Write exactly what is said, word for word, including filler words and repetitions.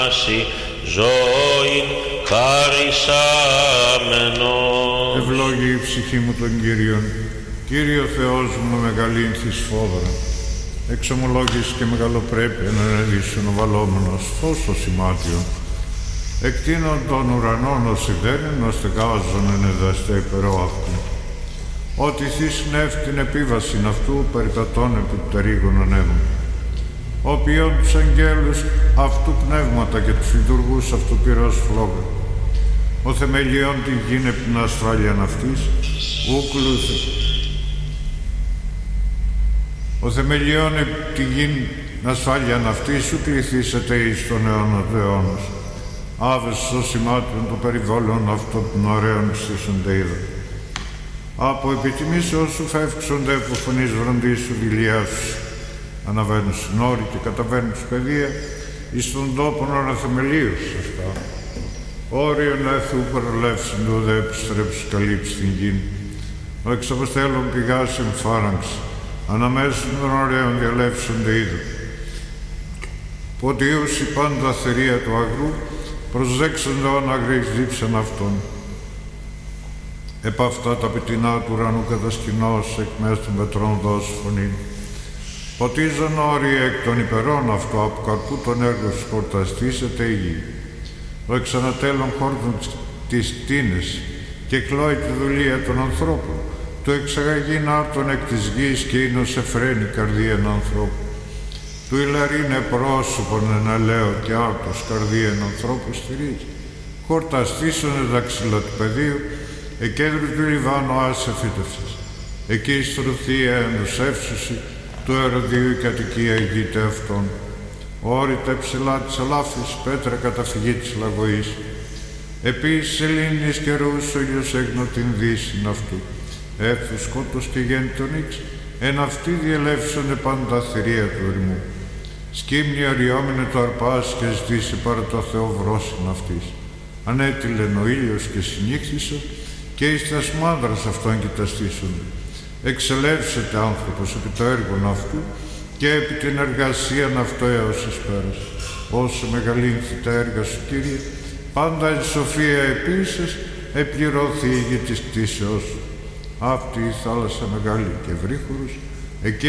Ζωήν χαρισάμενος. Ευλόγη η ψυχή μου τον Κύριον. Κύριο Θεός μου, μεγαλύνθης φόδρα. Εξομολόγης και μεγαλοπρέπεια εναντί σου οβαλόμενος φως το σημάτιο. Εκτείνων των ουρανών ως ιδένεν, ως τεγάζων εν εδαστέ υπερόαυτον. Ότι θείς νεύ την επίβασιν αυτού περιτατών επί του τερίγων ανέβων. Ο ποιόν τους αγγέλους αυτού πνεύματα και τους λειτουργούς αυτού πυρός φλόγα. Ο θεμελιών τη γην επ' την ασφάλειαν αυτής, ούκλουθε. Ο θεμελιών επ' τη γην ασφάλειαν αυτής, σου κληθήσετε εις τον αιώνα του αιώνος. Άβες στο σημάτιον των περιβόλων αυτών των ωραίων ψήσονται είδα. Από επιτιμήσεως σου φεύξονται από φωνής βροντής σου δηλιάς σου. Αναβαίνουν στην όρη και καταβαίνουν στους παιδεία, εις τον τόπον αναθεμελίους αυτά. Όριον έθου παραλεύσιν του δε επιστρέψου καλύψει την γην. Ο εξαποστέλων πηγάς εμφάραγξη, αναμέσων των ωραίων διαλεύσονται είδου. Ποτίους η πάντα θερία του αγρού, προσδέξονται όν αγρής δίψαν αυτών. Επ' αυτά τα πιτινά του ουρανού κατασκηνώς εκ μέσω των πετρών δώσου φωνή. Ποτίζον όροι εκ των υπερών αυτό, από καρπού τον έργο σου χορταστήσεται η γη. Ο εξανατέλων χόρτων της κτίνες και κλώει τη δουλεία των ανθρώπων. Του εξαγαγήν άρτων εκ της γης και είναι σε φρένη καρδίαν ανθρώπου. Του ηλαρίνε πρόσωπον εναλέω και άρτος καρδίαν ανθρώπου στηρίζει. Χορταστήσονται δαξιλά του πεδίου, εκέντρου του Λιβάνου άσε φύτευσης. Εκεί στρουθία ενδουσεύσουση, του ερωδίου η κατοικία ηγείται αυτών. Όρητα ψηλά της ελάφης, πέτρα καταφυγή της λαγωής. Επίσης σελήνης καιρούς ο ήλιος έγνω την δύσιν αυτού. Έφθου σκότος και γέννη τον ίξ, εν αυτοί διελεύσονται πάντα θηρία του οριμού. Σκύμνη αριόμενε το αρπάς και ζητήσει παρά το Θεό βρόσιν αυτής. Ανέτειλεν ο ήλιος και συνήχθησε, και εις τας μάνδρας αυτών κοιταστήσονται. Εξελεύσεται άνθρωπος επί το έργον αυτού και επί την εργασίαν αυτό έως εις πέρας. Όσο μεγαλύνθη τα έργα σου, Κύριε, πάντα εν σοφία επίσης επληρώθη η γη της κτήσεώς σου. Αυτή η θάλασσα μεγάλη και βρύχωρος, εκεί